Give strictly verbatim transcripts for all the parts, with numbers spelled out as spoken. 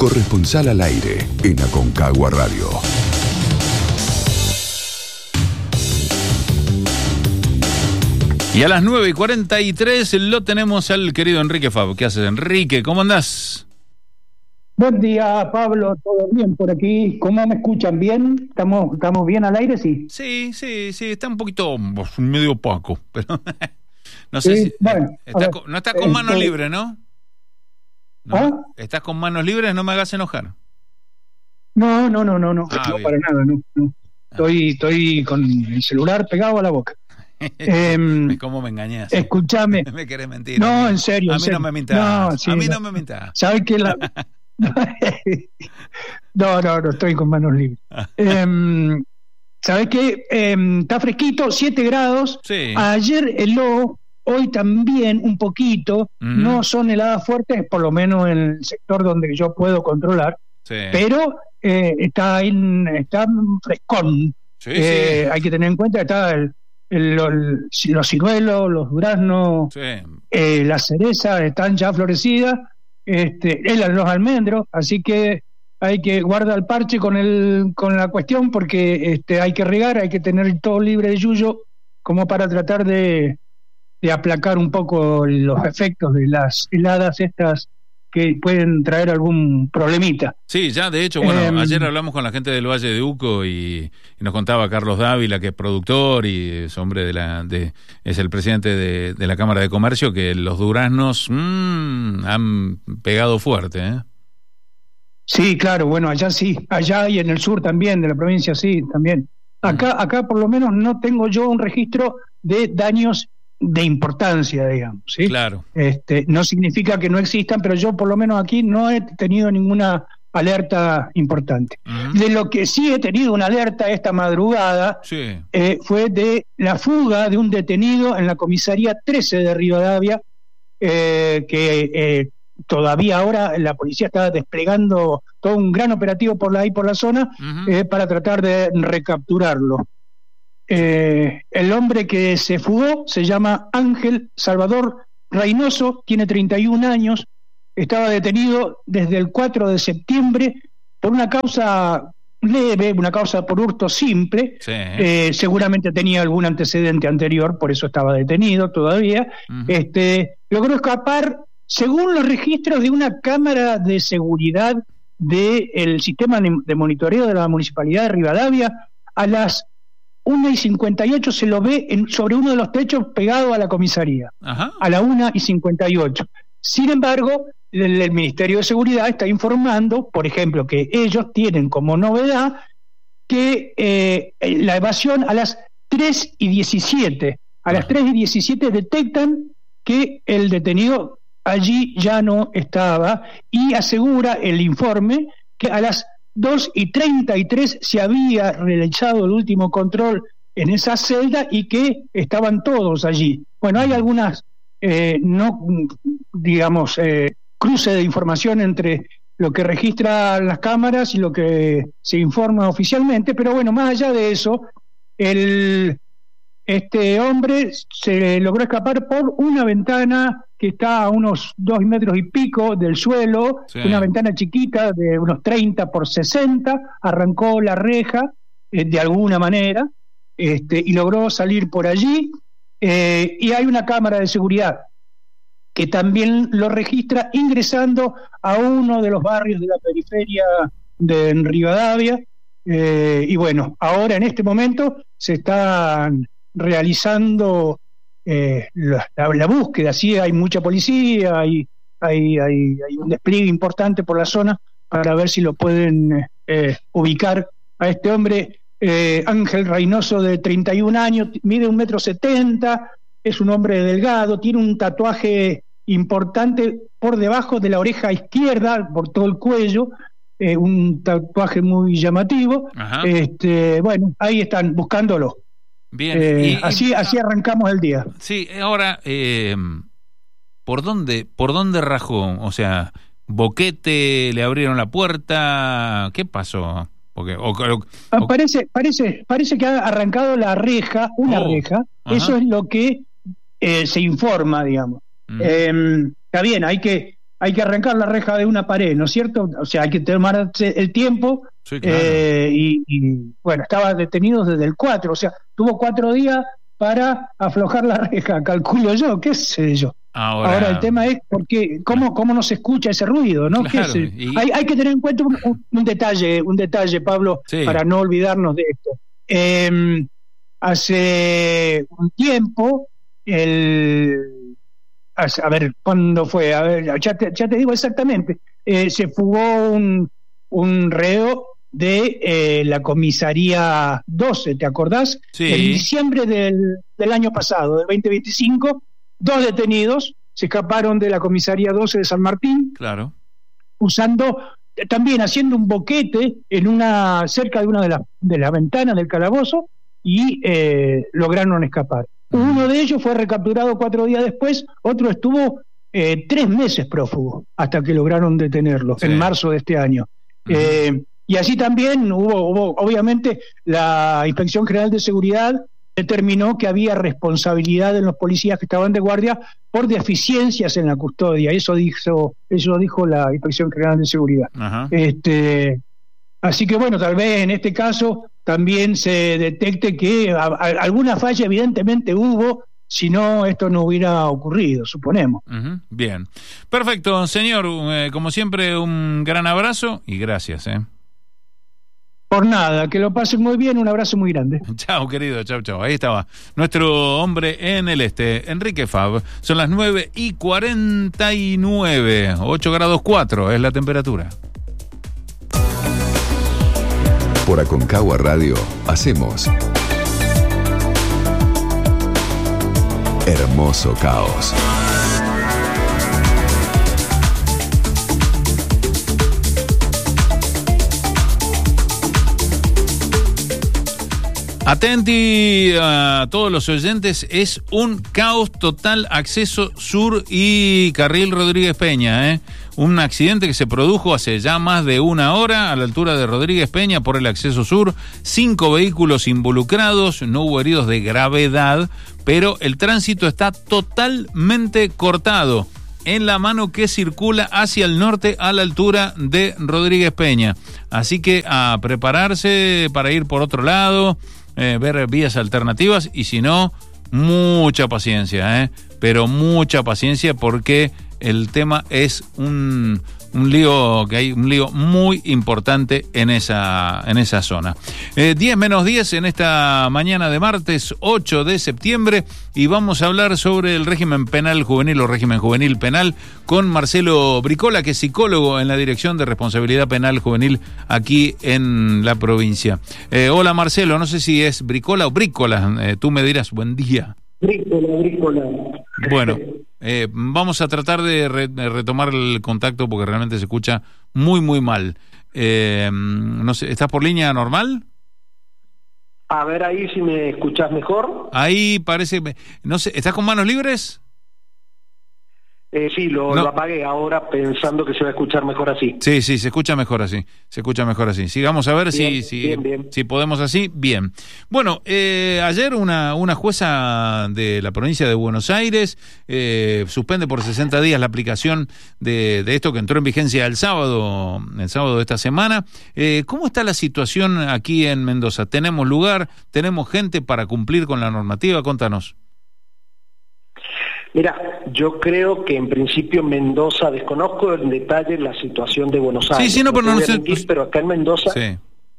Corresponsal al aire en Aconcagua Radio. Y a las nueve y cuarenta y tres lo tenemos al querido Enrique Fab. ¿Qué haces, Enrique? ¿Cómo andás? Buen día, Pablo. ¿Todo bien por aquí? ¿Cómo me escuchan? ¿Bien? ¿Estamos, estamos bien al aire? Sí. Sí, sí, sí. Está un poquito medio opaco, pero no sé sí, si... Bueno, está ver, con, no estás con manos este... libres, ¿no? ¿no? ¿Ah? ¿Estás con manos libres? No me hagas enojar. No, no, no, no, no. Ah, no bien. para nada, no. no. Estoy, estoy con el celular pegado a la boca. eh, ¿Cómo me engañás? Escúchame. Me querés mentir. No, a en serio. A en mí serio. no me mintas. No, sí, a mí no, no me mintas. ¿Sabes qué? La... no, no, no estoy con manos libres. eh, ¿Sabes qué? Eh, está fresquito, siete grados. Sí. Ayer heló, hoy también un poquito. Uh-huh. No son heladas fuertes, por lo menos en el sector donde yo puedo controlar. Sí. Pero eh, está, en, está frescón. Sí, eh, sí. Hay que tener en cuenta que está el, el, el, los ciruelos, los duraznos, Sí. eh, las cerezas están ya florecidas, este, los almendros, así que hay que guardar el parche con el con la cuestión porque este, hay que regar, hay que tener todo libre de yuyo como para tratar de, de aplacar un poco los efectos de las heladas estas que pueden traer algún problemita. Sí, ya de hecho, bueno, eh, ayer hablamos con la gente del Valle de Uco y, y nos contaba Carlos Dávila, que es productor y es hombre de la, de, es el presidente de, de la Cámara de Comercio, que los duraznos mmm, han pegado fuerte, ¿eh? Sí, claro, bueno, allá sí, allá y en el sur también, de la provincia sí, también. Acá, acá por lo menos no tengo yo un registro de daños de importancia, digamos, ¿sí? Claro. Este, no significa que no existan, pero yo por lo menos aquí no he tenido ninguna alerta importante. Uh-huh. De lo que sí he tenido una alerta esta madrugada sí. eh, fue de la fuga de un detenido en la comisaría trece de Rivadavia, eh, que eh, todavía ahora la policía está desplegando todo un gran operativo por ahí por la zona uh-huh. eh, para tratar de recapturarlo. Eh, el hombre que se fugó se llama Ángel Salvador Reynoso, tiene treinta y un años, estaba detenido desde el cuatro de septiembre por una causa leve, una causa por hurto simple, sí. eh, seguramente tenía algún antecedente anterior, por eso estaba detenido todavía. Uh-huh. Este, logró escapar según los registros de una cámara de seguridad del sistema de monitoreo de la Municipalidad de Rivadavia. A las una y cincuenta y ocho se lo ve en, sobre uno de los techos pegado a la comisaría. Ajá. A la una y cincuenta y ocho. Sin embargo, el, el Ministerio de Seguridad está informando, por ejemplo, que ellos tienen como novedad que eh, la evasión a las tres y diecisiete, a las tres y diecisiete detectan que el detenido allí ya no estaba y asegura el informe que a las dos y treinta y tres se había realizado el último control en esa celda y que estaban todos allí. Bueno, hay algunas, eh, no, digamos, eh, cruce de información entre lo que registran las cámaras y lo que se informa oficialmente, pero bueno, más allá de eso, el, este hombre se logró escapar por una ventana que está a unos dos metros y pico del suelo, sí. Una ventana chiquita de unos treinta por sesenta, arrancó la reja eh, de alguna manera este, y logró salir por allí, eh, y hay una cámara de seguridad que también lo registra ingresando a uno de los barrios de la periferia de Rivadavia, eh, y bueno, ahora en este momento se están realizando Eh, la, la búsqueda, sí, hay mucha policía, hay, hay, hay, hay un despliegue importante por la zona para ver si lo pueden eh, ubicar a este hombre, eh, Ángel Reynoso, de treinta y un años, mide un metro setenta, es un hombre delgado, tiene un tatuaje importante por debajo de la oreja izquierda, por todo el cuello, eh, un tatuaje muy llamativo. Este, bueno, ahí están buscándolo. Bien, eh, y, así y, así arrancamos el día. Sí, ahora, eh, ¿por dónde por dónde rajó? O sea, boquete, le abrieron la puerta, ¿qué pasó? Porque o, o, o... parece parece parece que ha arrancado la reja, una oh, reja. Ajá. Eso es lo que eh, se informa, digamos. Mm. Eh, está bien, hay que hay que arrancar la reja de una pared, ¿no es cierto? O sea, hay que tomarse el tiempo. Sí, claro. eh, y, y, bueno, estaba detenido desde el cuatro, o sea, tuvo cuatro días para aflojar la reja, calculo yo, qué sé yo. Ahora, Ahora el tema es porque cómo, cómo no se escucha ese ruido, ¿no? Claro, ¿Qué y... hay, hay que tener en cuenta un, un, un detalle, un detalle, Pablo, sí. para no olvidarnos de esto. Eh, hace un tiempo, el a ver, ¿cuándo fue? A ver, ya te, ya te digo exactamente. Eh, se fugó un, un reo de eh, la comisaría doce, ¿te acordás? Sí. En diciembre del, del año pasado, del veinte veinticinco, dos detenidos se escaparon de la comisaría doce de San Martín. Claro. Usando, también haciendo un boquete en una cerca de una de las de las ventanas del calabozo y eh, lograron escapar. Uno de ellos fue recapturado cuatro días después, otro estuvo eh, tres meses prófugo hasta que lograron detenerlo, sí. en marzo de este año. Uh-huh. Eh, y así también hubo, hubo, obviamente, la Inspección General de Seguridad determinó que había responsabilidad en los policías que estaban de guardia por deficiencias en la custodia. Eso dijo, eso dijo la Inspección General de Seguridad. Uh-huh. Este, así que bueno, tal vez en este caso también se detecte que a, a, alguna falla evidentemente hubo, si no esto no hubiera ocurrido, suponemos. Uh-huh. Bien, perfecto, señor, eh, como siempre un gran abrazo y gracias. ¿eh? Por nada, que lo pasen muy bien, un abrazo muy grande. Chao, querido, chao, chao. Ahí estaba nuestro hombre en el este, Enrique Fab. Son las nueve y cuarenta y nueve, ocho grados cuatro es la temperatura. Por Aconcagua Radio hacemos Hermoso Caos. Atenti a todos los oyentes, es un caos total, acceso sur y carril Rodríguez Peña, ¿eh? Un accidente que se produjo hace ya más de una hora a la altura de Rodríguez Peña por el acceso sur, cinco vehículos involucrados, no hubo heridos de gravedad, pero el tránsito está totalmente cortado en la mano que circula hacia el norte a la altura de Rodríguez Peña. Así que a prepararse para ir por otro lado, eh, ver vías alternativas y si no, mucha paciencia, ¿eh? Pero mucha paciencia porque el tema es un, un lío que hay un lío muy importante en esa en esa zona. Eh, diez menos diez en esta mañana de martes ocho de septiembre y vamos a hablar sobre el régimen penal juvenil o régimen juvenil penal con Marcelo Bricola, que es psicólogo en la Dirección de Responsabilidad Penal Juvenil aquí en la provincia. Eh, hola Marcelo, no sé si es Bricola o Brícola, eh, tú me dirás, buen día. Brícola, Brícola. Bueno, eh, vamos a tratar de, re, de retomar el contacto porque realmente se escucha muy, muy mal. Eh, no sé, ¿estás por línea normal? A ver ahí si me escuchás mejor. Ahí parece, no sé, ¿estás con manos libres? Eh, sí, lo, no. lo apagué ahora pensando que se va a escuchar mejor así. Sí, sí, se escucha mejor así, se escucha mejor así. Sigamos a ver bien, si, si, bien, bien. si podemos así. Bien. Bueno, eh, ayer una, una jueza de la provincia de Buenos Aires eh, suspende por sesenta días la aplicación de, de esto que entró en vigencia el sábado, el sábado de esta semana. Eh, ¿Cómo está la situación aquí en Mendoza? ¿Tenemos lugar? ¿Tenemos gente para cumplir con la normativa? Contanos. Mira, yo creo que en principio Mendoza, desconozco en detalle la situación de Buenos Aires. Sí, sí, no, pero no, no sé. Mentir, pero acá en Mendoza sí.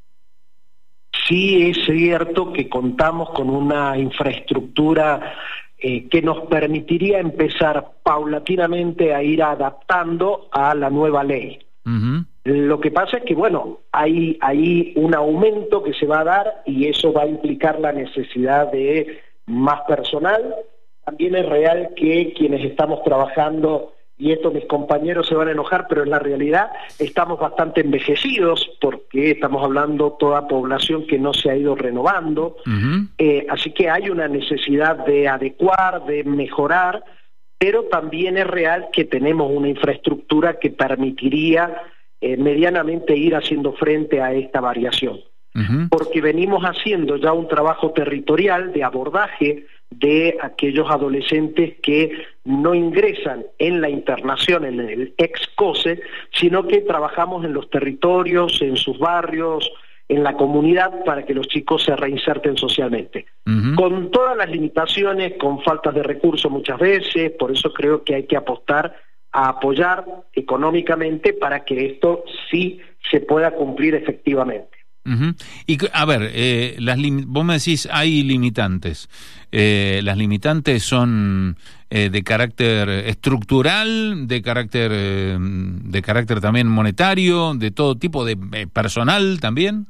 sí es cierto que contamos con una infraestructura eh, que nos permitiría empezar paulatinamente a ir adaptando a la nueva ley. Uh-huh. Lo que pasa es que, bueno, hay, hay un aumento que se va a dar y eso va a implicar la necesidad de más personal. También es real que quienes estamos trabajando, y esto mis compañeros se van a enojar, pero en la realidad estamos bastante envejecidos porque estamos hablando toda población que no se ha ido renovando. Uh-huh. Eh, así que hay una necesidad de adecuar, de mejorar, pero también es real que tenemos una infraestructura que permitiría eh, medianamente ir haciendo frente a esta variación. Uh-huh. Porque venimos haciendo ya un trabajo territorial de abordaje de aquellos adolescentes que no ingresan en la internación, en el ex-COSE, sino que trabajamos en los territorios, en sus barrios, en la comunidad, para que los chicos se reinserten socialmente. Uh-huh. Con todas las limitaciones, con faltas de recursos muchas veces, por eso creo que hay que apostar a apoyar económicamente para que esto sí se pueda cumplir efectivamente. Uh-huh. Y a ver, eh, las lim- vos me decís hay limitantes. Eh, las limitantes son eh, de carácter estructural, de carácter eh, de carácter también monetario, de todo tipo, de eh, personal también.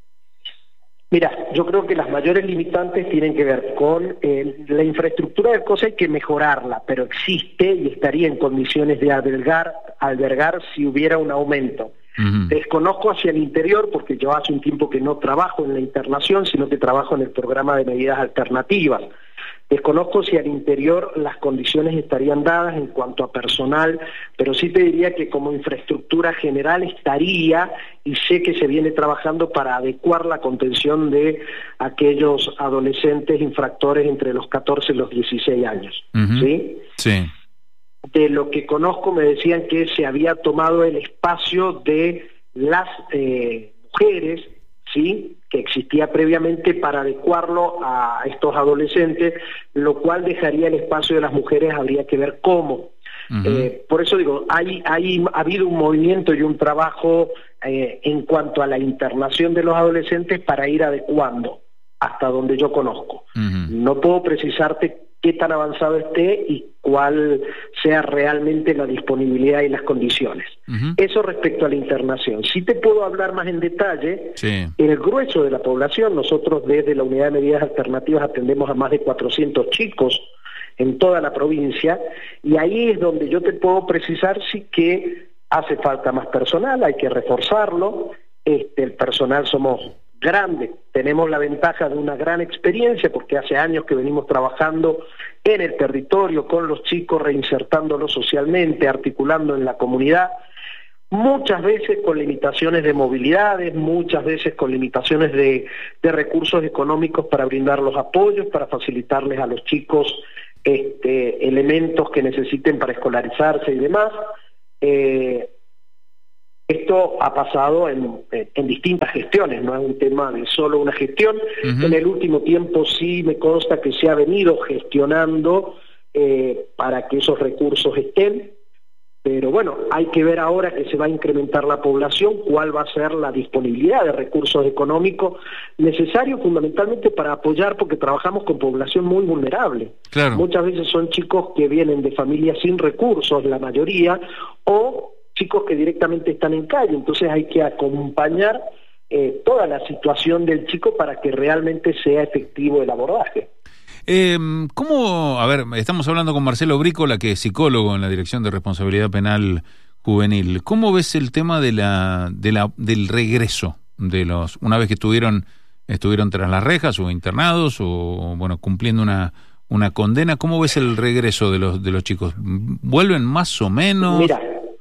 Mira, yo creo que las mayores limitantes tienen que ver con eh, la infraestructura del COSE. Hay que mejorarla, pero existe y estaría en condiciones de albergar, albergar si hubiera un aumento. Uh-huh. Desconozco hacia el interior, porque yo hace un tiempo que no trabajo en la internación, sino que trabajo en el programa de medidas alternativas. Desconozco si al interior las condiciones estarían dadas en cuanto a personal, pero sí te diría que como infraestructura general estaría, y sé que se viene trabajando para adecuar la contención de aquellos adolescentes infractores entre los catorce y los dieciséis años. Uh-huh. ¿Sí? Sí. De lo que conozco me decían que se había tomado el espacio de las eh, mujeres, ¿sí?, que existía previamente, para adecuarlo a estos adolescentes, lo cual dejaría el espacio de las mujeres, habría que ver cómo. Uh-huh. Eh, por eso digo, hay, hay ha habido un movimiento y un trabajo eh, en cuanto a la internación de los adolescentes para ir adecuando, hasta donde yo conozco. Uh-huh. No puedo precisarte qué tan avanzado esté y cuál sea realmente la disponibilidad y las condiciones. Uh-huh. Eso respecto a la internación. Sí te puedo hablar más en detalle. Sí. El grueso de la población, nosotros desde la Unidad de Medidas Alternativas atendemos a más de cuatrocientos chicos en toda la provincia, y ahí es donde yo te puedo precisar sí que hace falta más personal, hay que reforzarlo. Este, el personal somos grande, tenemos la ventaja de una gran experiencia, porque hace años que venimos trabajando en el territorio con los chicos, reinsertándolos socialmente, articulando en la comunidad, muchas veces con limitaciones de movilidades, muchas veces con limitaciones de, de recursos económicos para brindar los apoyos, para facilitarles a los chicos este, elementos que necesiten para escolarizarse y demás. Eh, Esto ha pasado en, en distintas gestiones, no es un tema de solo una gestión. Uh-huh. En el último tiempo sí me consta que se ha venido gestionando eh, para que esos recursos estén, pero bueno, hay que ver ahora que se va a incrementar la población, cuál va a ser la disponibilidad de recursos económicos necesarios fundamentalmente para apoyar, porque trabajamos con población muy vulnerable. Claro. Muchas veces son chicos que vienen de familias sin recursos, la mayoría, o chicos que directamente están en calle, entonces hay que acompañar eh, toda la situación del chico para que realmente sea efectivo el abordaje. Eh, ¿Cómo, a ver, estamos hablando con Marcelo Brícola, que es psicólogo en la Dirección de Responsabilidad Penal Juvenil. ¿Cómo ves el tema de la, de la, del regreso de los, una vez que estuvieron, estuvieron tras las rejas o internados o, bueno, cumpliendo una, una condena? ¿Cómo ves el regreso de los, de los chicos? ¿Vuelven más o menos? Mira,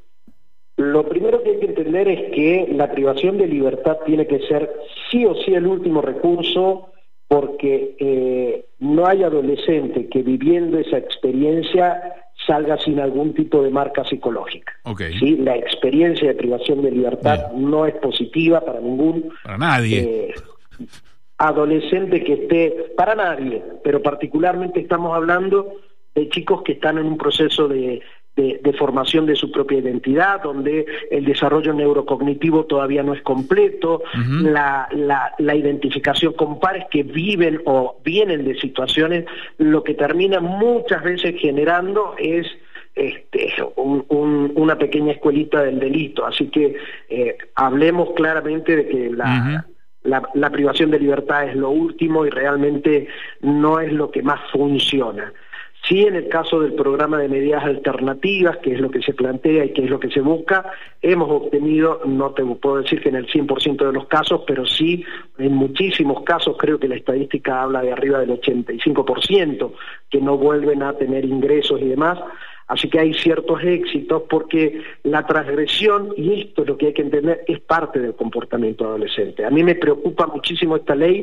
lo primero que hay que entender es que la privación de libertad tiene que ser sí o sí el último recurso, porque eh, no hay adolescente que viviendo esa experiencia salga sin algún tipo de marca psicológica. Okay. ¿Sí? La experiencia de privación de libertad Bien. no es positiva para ningún para nadie. Eh, adolescente que esté, para nadie, pero particularmente estamos hablando de chicos que están en un proceso de De, de formación de su propia identidad, donde el desarrollo neurocognitivo todavía no es completo, uh-huh. la, la, la identificación con pares que viven o vienen de situaciones, lo que termina muchas veces generando es este, un, un, una pequeña escuelita del delito. Así que eh, hablemos claramente de que la... Uh-huh. La, la privación de libertad es lo último y realmente no es lo que más funciona. Sí, en el caso del programa de medidas alternativas, que es lo que se plantea y que es lo que se busca, hemos obtenido, no te puedo decir que en el cien por ciento de los casos, pero sí en muchísimos casos, creo que la estadística habla de arriba del ochenta y cinco por ciento, que no vuelven a tener ingresos y demás. Así que hay ciertos éxitos, porque la transgresión, y esto es lo que hay que entender, es parte del comportamiento adolescente. A mí me preocupa muchísimo esta ley,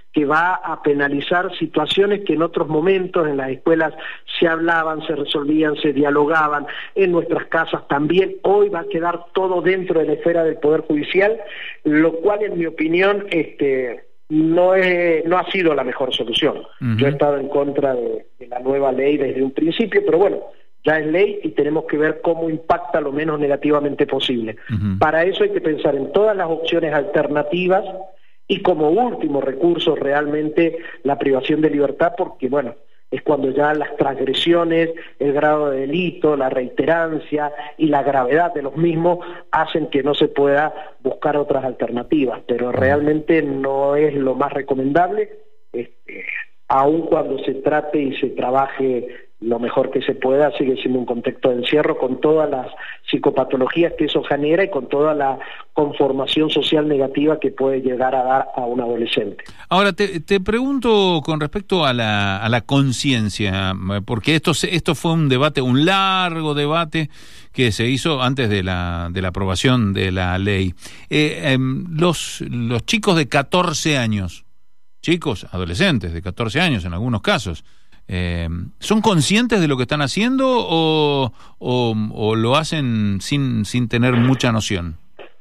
que va a penalizar situaciones que en otros momentos en las escuelas se hablaban, se resolvían, se dialogaban, en nuestras casas también. Hoy va a quedar todo dentro de la esfera del Poder Judicial, lo cual en mi opinión este, no, es, no ha sido la mejor solución. Uh-huh. Yo he estado en contra de, de la nueva ley desde un principio, pero bueno, ya es ley y tenemos que ver cómo impacta lo menos negativamente posible. Uh-huh. Para eso hay que pensar en todas las opciones alternativas y como último recurso realmente la privación de libertad, porque bueno, es cuando ya las transgresiones, el grado de delito, la reiterancia y la gravedad de los mismos hacen que no se pueda buscar otras alternativas, pero realmente no es lo más recomendable, este, aun cuando se trate y se trabaje lo mejor que se pueda, sigue siendo un contexto de encierro con todas las psicopatologías que eso genera y con toda la conformación social negativa que puede llegar a dar a un adolescente. Ahora, te, te pregunto con respecto a la, a la conciencia, porque esto, esto fue un debate, un largo debate que se hizo antes de la, de la aprobación de la ley. Eh, eh, los, los chicos de catorce años, chicos, adolescentes de catorce años en algunos casos, Eh, ¿son conscientes de lo que están haciendo o, o, o lo hacen sin, sin tener mucha noción?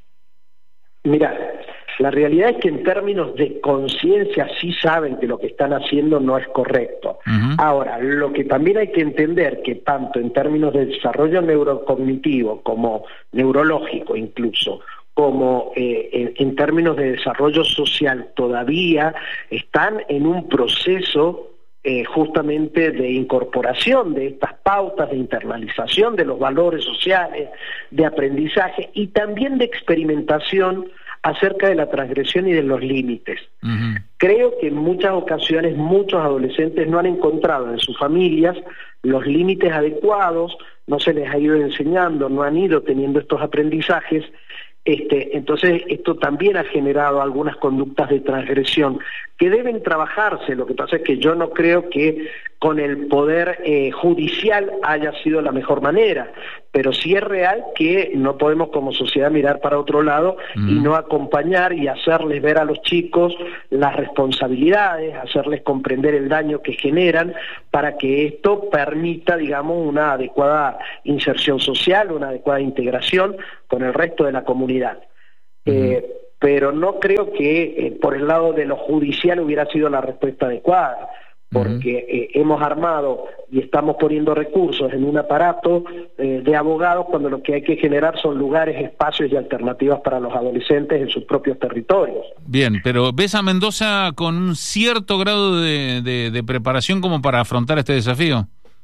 Mira, la realidad es que en términos de conciencia sí saben que lo que están haciendo no es correcto. Uh-huh. Ahora, lo que también hay que entender que tanto en términos de desarrollo neurocognitivo como neurológico incluso, como eh, en, en términos de desarrollo social todavía están en un proceso Eh, justamente de incorporación de estas pautas, de internalización de los valores sociales, de aprendizaje y también de experimentación acerca de la transgresión y de los límites. Uh-huh. Creo que en muchas ocasiones muchos adolescentes no han encontrado en sus familias los límites adecuados, no se les ha ido enseñando, no han ido teniendo estos aprendizajes. Este, entonces esto también ha generado algunas conductas de transgresión que deben trabajarse. Lo que pasa es que yo no creo que con el poder eh, judicial haya sido la mejor manera, pero sí es real que no podemos como sociedad mirar para otro lado mm. y no acompañar y hacerles ver a los chicos las responsabilidades, hacerles comprender el daño que generan para que esto permita, digamos, una adecuada inserción social, una adecuada integración con el resto de la comunidad. Mm. Eh, pero no creo que eh, por el lado de lo judicial hubiera sido la respuesta adecuada, porque eh, hemos armado y estamos poniendo recursos en un aparato eh, de abogados cuando lo que hay que generar son lugares, espacios y alternativas para los adolescentes en sus propios territorios. Bien, pero ¿ves a Mendoza con un cierto grado de, de, de preparación como para afrontar este desafío?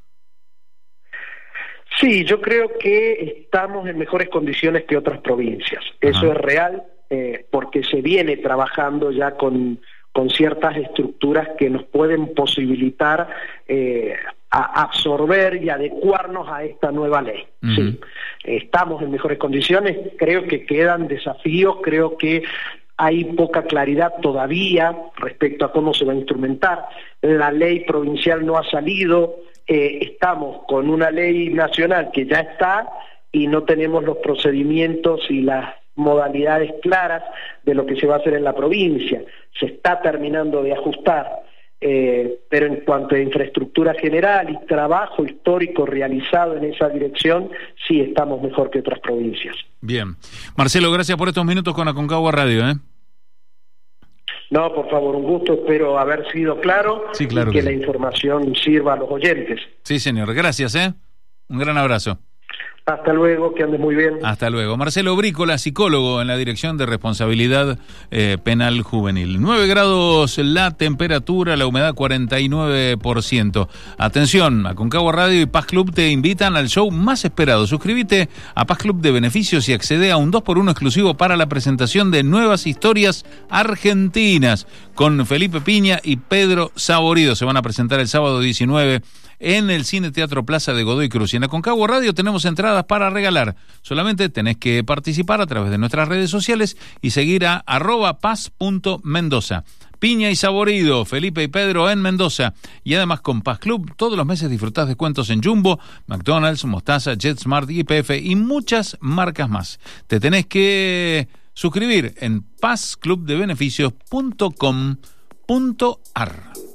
Sí, yo creo que estamos en mejores condiciones que otras provincias. Ajá. Eso es real, eh, porque se viene trabajando ya con... con ciertas estructuras que nos pueden posibilitar eh, a absorber y adecuarnos a esta nueva ley. Uh-huh. Sí, estamos en mejores condiciones, creo que quedan desafíos, creo que hay poca claridad todavía respecto a cómo se va a instrumentar. La ley provincial no ha salido, eh, estamos con una ley nacional que ya está y no tenemos los procedimientos y las modalidades claras de lo que se va a hacer en la provincia. Se está terminando de ajustar, eh, pero en cuanto a infraestructura general y trabajo histórico realizado en esa dirección, sí estamos mejor que otras provincias. Bien. Marcelo, gracias por estos minutos con Aconcagua Radio, ¿eh? No, por favor, un gusto, espero haber sido claro, sí, claro y que, que la sí. información sirva a los oyentes. Sí, señor, gracias, ¿eh? Un gran abrazo. Hasta luego, que andes muy bien. Hasta luego. Marcelo Brícola, psicólogo en la Dirección de Responsabilidad eh, Penal Juvenil. nueve grados la temperatura, la humedad cuarenta y nueve por ciento. Atención, Aconcagua Radio y Paz Club te invitan al show más esperado. Suscríbete a Paz Club de Beneficios y accede a un dos por uno exclusivo para la presentación de Nuevas Historias Argentinas con Felipe Piña y Pedro Saborido. Se van a presentar el sábado diecinueve en el Cine Teatro Plaza de Godoy Cruz. Y en Aconcagua Radio tenemos entradas para regalar. Solamente tenés que participar a través de nuestras redes sociales y seguir a arroba paz punto mendoza. Piña y Saborido, Felipe y Pedro en Mendoza. Y además con Paz Club, todos los meses disfrutás descuentos en Jumbo, McDonald's, Mostaza, JetSmart, Y P F y muchas marcas más. Te tenés que suscribir en paz club de beneficios punto com punto ar.